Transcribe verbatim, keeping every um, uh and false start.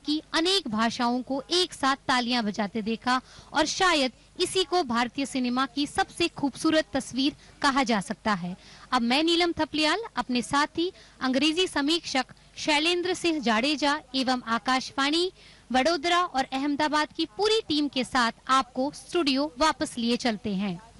की अनेक भाषाओं को एक साथ तालियां बजाते देखा और शायद इसी को भारतीय सिनेमा की सबसे खूबसूरत तस्वीर कहा जा सकता है। अब मैं नीलम थपलियाल अपने साथी अंग्रेजी समीक्षक शैलेंद्र सिंह जाडेजा एवं आकाशवाणी वडोदरा और अहमदाबाद की पूरी टीम के साथ आपको स्टूडियो वापस लिए चलते हैं।